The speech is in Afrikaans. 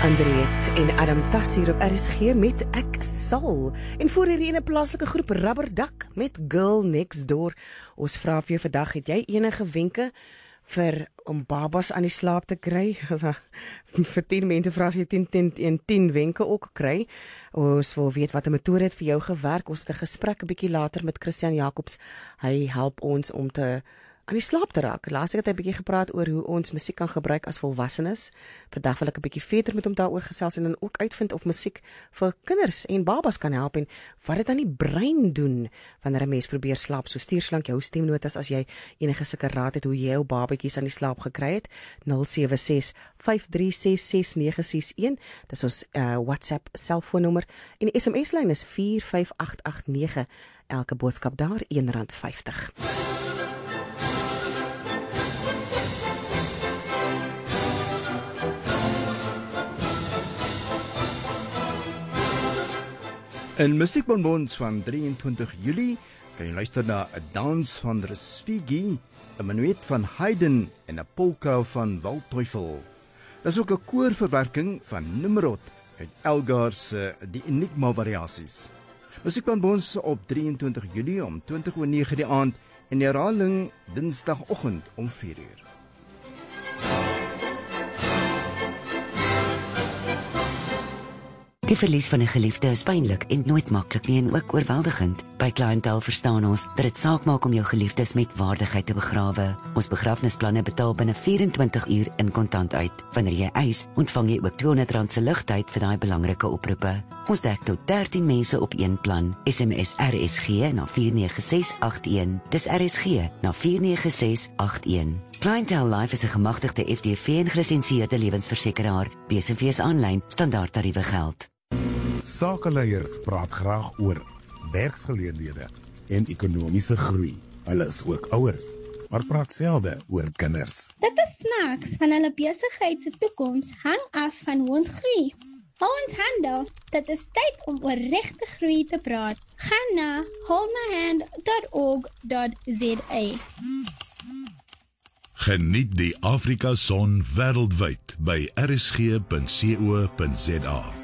Andriet en Adam Tas hier op RSG met Ek Sal. En voor hierdie ene plaaslike groep Rubberduck met Girl Next Door. Ons vra vir jou vandag, het jy enige wenke om babas aan die slaap te kry? Vir 10 mense vra as jy 10 wenke ook kry. Ons wil weet wat 'n metode het vir jou gewerk. Ons het 'n gesprek 'n bietjie later met Christian Jacobs. Hy help ons om aan die slaap te raak. Laas ek het 'n bietjie gepraat oor hoe ons musiek kan gebruik as volwassenes. Vandag wil ek 'n bietjie verder met hom daaroor gesels en dan ook uitvind of musiek vir kinders en babas kan help en wat dit aan die brein doen wanneer 'n mens probeer slaap. So stuur slank jou stemnotas as jy enige sulke raad het hoe jy jou babatjies aan die slaap gekry het. 076-536-6961. Dis ons WhatsApp selfoonnommer en die SMS-lyn is 45889. Elke boodskap daar R1.50. In Musiekbonbons van 23 Julie kan jy luister na 'n dans van Respighi, 'n menuet van Haydn en 'n polka van Waldteufel. Dis ook 'n koorverwerking van Nimrod uit Elgar se Die Enigma variasies. Musiekbonbons op 23 Julie om 20:09 die aand en die herhaling Dinsdagoggend om 4:00. Die verlies van 'n geliefde is pynlik en nooit maklik nie en ook oorweldigend. By Clientele verstaan ons dat dit saak maak om jou geliefdes met waardigheid te begrawe. Ons begrafnisplanne betaal binne 24 uur in kontant uit. Wanneer jy eis, ontvang jy ook R200 se ligtyd vir daai belangrike oproepe. Ons dek tot 13 mense op een plan. SMS RSG na 49681. Dis RSG na 49681. Clientele Life is 'n gemagtigde FDV en gelisensieerde lewensversekeraar. BSV aanlyn standaardtariewe geld. Sakeleiers praat graag oor werksgeleenthede en ekonomiese groei. Hulle is ook ouers, maar praat selde oor kinders. Dit is snaaks van hulle besigheid se toekoms hang af van hoe ons groei. Hou ons hande, dit is tyd om oor regte groei te praat. Gaan na holdmyhand.org.za. Geniet die Afrika Son wêreldwyd by rsg.co.za.